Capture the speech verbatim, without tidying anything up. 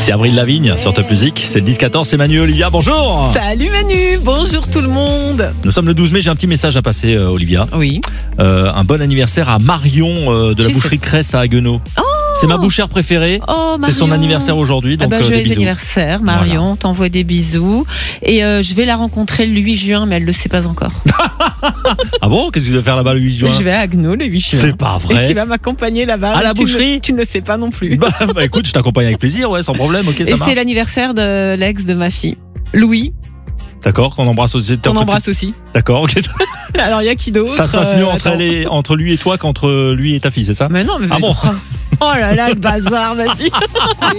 C'est Avril Lavigne sur Top Music. C'est le dix quatorze, c'est Manu et Olivia. Bonjour. Salut Manu, bonjour tout le monde. Nous sommes le douze mai, j'ai un petit message à passer, euh, Olivia. Oui. Euh, un bon anniversaire à Marion euh, de la Qui boucherie c'est Cresse à Haguenau. Oh, c'est ma bouchère préférée. Oh, c'est son Marion. anniversaire aujourd'hui, donc ah bah, euh, des joyeux bisous. anniversaire Marion, Voilà. t'envoie des bisous. Et euh, je vais la rencontrer le huit juin, mais elle le sait pas encore. Ah bon? Qu'est-ce que tu vas faire là-bas le huit juin? Je vais à Haguenau le huit juin. C'est pas vrai. Et tu vas m'accompagner là-bas. À la Tu boucherie ne, tu ne le sais pas non plus. Bah, bah écoute, je t'accompagne avec plaisir, ouais, sans problème, ok, ça Et marche. c'est l'anniversaire de l'ex de ma fille, Louis, D'accord, qu'on embrasse aussi. qu'on embrasse aussi. D'accord, ok. Alors il y a qui d'autre? Ça se passe mieux Euh, entre, attends. elle et- entre lui et toi qu'entre lui et ta fille, c'est ça? Mais non, mais Ah bon? Oh là là, le bazar, vas-y.